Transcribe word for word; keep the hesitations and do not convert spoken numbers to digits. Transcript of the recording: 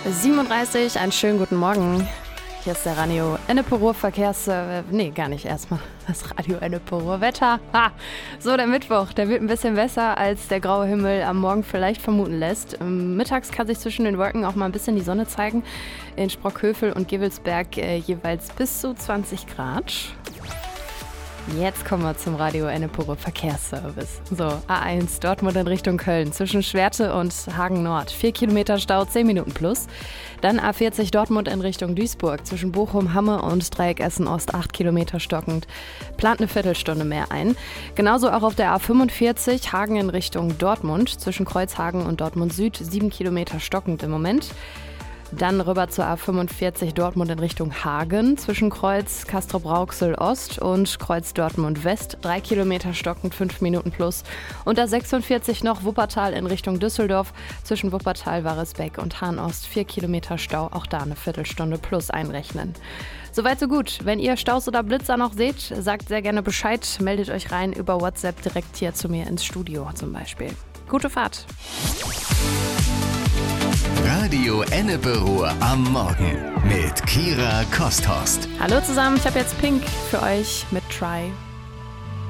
siebenunddreißig, einen schönen guten Morgen. Hier ist der Radio Ennepe-Ruhr Verkehrs... Äh, nee, gar nicht erstmal. Das Radio Ennepe-Ruhr Wetter. Ha! So, der Mittwoch, der wird ein bisschen besser, als der graue Himmel am Morgen vielleicht vermuten lässt. Ähm, mittags kann sich zwischen den Wolken auch mal ein bisschen die Sonne zeigen. In Sprockhövel und Gevelsberg äh, jeweils bis zu zwanzig Grad. Jetzt kommen wir zum Radio Ennepe-Ruhr Verkehrsservice. So, A eins Dortmund in Richtung Köln zwischen Schwerte und Hagen Nord. vier Kilometer Stau, zehn Minuten plus. Dann A vierzig Dortmund in Richtung Duisburg zwischen Bochum, Hamme und Dreieck Essen Ost, acht Kilometer stockend. Plant eine Viertelstunde mehr ein. Genauso auch auf der A fünfundvierzig Hagen in Richtung Dortmund zwischen Kreuzhagen und Dortmund Süd, sieben Kilometer stockend im Moment. Dann rüber zur A fünfundvierzig Dortmund in Richtung Hagen zwischen Kreuz Castrop-Rauxel Ost und Kreuz Dortmund West, drei Kilometer stockend, fünf Minuten plus. Und A sechsundvierzig noch Wuppertal in Richtung Düsseldorf zwischen Wuppertal, Warisbeck und Hahn Ost, vier Kilometer Stau, auch da eine Viertelstunde plus einrechnen. Soweit so gut. Wenn ihr Staus oder Blitzer noch seht, sagt sehr gerne Bescheid, meldet euch rein über WhatsApp direkt hier zu mir ins Studio zum Beispiel. Gute Fahrt! Radio Ennepe-Ruhr am Morgen mit Kira Kosthorst. Hallo zusammen, ich habe jetzt Pink für euch mit Try.